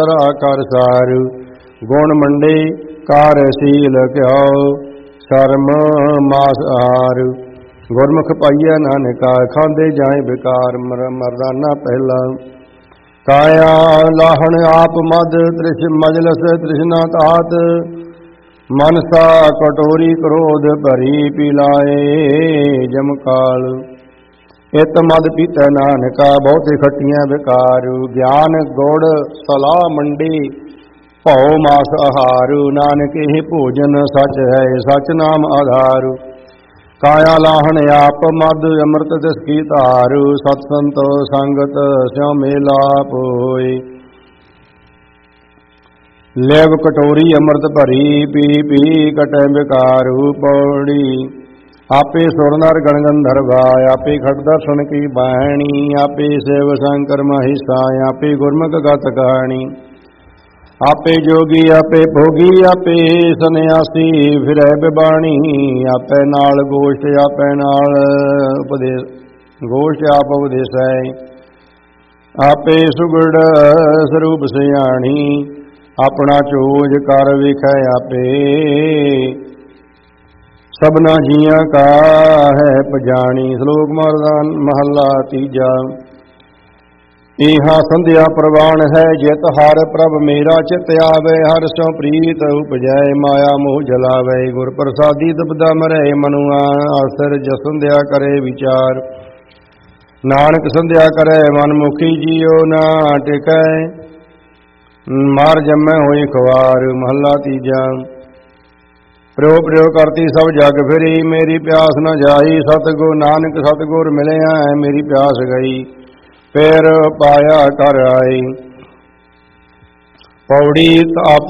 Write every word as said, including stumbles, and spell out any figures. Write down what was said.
ਕਰ ਸਾਰ ਗੁਣ ਮੰਡੇ ਕਾਰ ਸੀਲ ਘਿਓ ਸ਼ਰਮ ਮਾਸ ਆਹਾਰ ਗੁਰਮੁਖ ਪਾਈਐ ਨਾਨਕਾ ਖਾਂਦੇ ਜਾਏ ਬਿਕਾਰ ਮਰ ਮਰਦਾਨਾ ਪਹਿਲਾ ਕਾਇਆ ਲਾਹਣ ਆਪ ਮਦ ਤ੍ਰਿਸ਼ ਮਜਲਸ ਤ੍ਰਿਸ਼ਨਾ ਤਾਤ ਮਨਸਾ ਕਟੋਰੀ ਕ੍ਰੋਧ ਭਰੀ ਪੀ ਲਾਏ ਜਮਕਾਲ ਇਤ ਮਦ ਪੀਤੈ ਨਾਨਕਾ ਬਹੁਤੇ ਖੱਟੀਆਂ ਬਿਕਾਰ ਗਿਆਨ ਗੁੜ ਸਲਾਹ ਮੰਡੀ ਭਉ ਮਾਸ ਆਹਾਰ ਨਾਨਕ ਇਹ ਭੋਜਨ ਸੱਚ ਹੈ ਸੱਚ ਨਾਮ ਆਧਾਰ ਕਾਇਆ ਲਾਹਣ ਆਪ ਮਦ ਅੰਮ੍ਰਿਤ ਤਿਸ ਕੀ ਧਾਰ ਸਤ ਸੰਤ ਸੰਗਤ ਸਿਉ ਮੇਲਾਪ ਹੋਏ ਲੈਵ ਕਟੋਰੀ ਅੰਮ੍ਰਿਤ ਭਰੀ ਪੀ ਪੀ ਕਟੈ ਬਿਕਾਰ ਪੌੜੀ ਆਪੇ ਸੁਰ ਨਰ ਗਣ ਗੰਧਰਵਾ ਆਪੇ ਖਟ ਦਰਸ਼ਨ ਕੀ ਬਾਣੀ ਆਪੇ ਸੇਵ ਸ਼ੰਕਰ ਮਹਿਸਾ ਆਪੇ ਗੁਰਮੁਖ ਗਤ ਕਹਾਣੀ ਆਪੇ ਜੋਗੀ ਆਪੇ ਭੋਗੀ ਆਪੇ ਸੰਨਿਆਸੀ ਫਿਰੈ ਬਿਬਾਣੀ ਆਪੇ ਨਾਲ ਗੋਸ਼ਟ ਆਪੇ ਨਾਲ ਉਪਦੇਸ਼ ਗੋਸ਼ਟ ਆਪ ਉਪਦੇਸੈ ਆਪੇ ਸੁਗੜ ਸਰੂਪ ਸਿਆਣੀ ਆਪਣਾ ਚੋਜ ਕਰ ਵਿਖੈ ਆਪੇ ਸਭਨਾ ਜੀਆਂ ਕਾ ਹੈ ਪਜਾਣੀ ਸ਼ਲੋਕ ਮਰਦਾਨ ਮਹੱਲਾ ਤੀਜਾ ਇਹਾ ਸੰਧਿਆ ਪ੍ਰਵਾਨ ਹੈ ਜਿਤ ਹਰ ਪ੍ਰਭ ਮੇਰਾ ਚਿਤ ਆਵੇ ਹਰ ਸੋ ਪ੍ਰੀਤ ਉਪਜੈ ਮਾਇਆ ਮੋਹ ਜਲਾਵੇ ਗੁਰ ਪ੍ਰਸਾਦੀ ਦੁਬਦਾ ਮਰੈ ਮਨੁਆ ਆਸਰ ਜਸੰਧਿਆ ਕਰੇ ਵਿਚਾਰ ਨਾਨਕ ਸੰਧਿਆ ਕਰੇ ਮਨ ਮੁਖੀ ਜੀਉ ਨਾ ਟਿਕੈ ਮਾਰ ਜੰਮੈ ਹੋਈ ਖਵਾਰ ਮਹੱਲਾ ਤੀਜਾ ਪ੍ਰਯੋ ਪ੍ਰਯੋ ਕਰਤੀ ਸਭ ਜਗ ਫਿਰੀ ਮੇਰੀ ਪਿਆਸ ਨ ਜਾਈ ਸਤਿਗੁਰ ਨਾਨਕ ਸਤਿਗੁਰ ਮਿਲਿਆ ਮੇਰੀ ਪਿਆਸ ਗਈ ਫਿਰ ਪਾਇਆ ਕਰ ਆਈ ਪੌੜੀ ਤਾਪ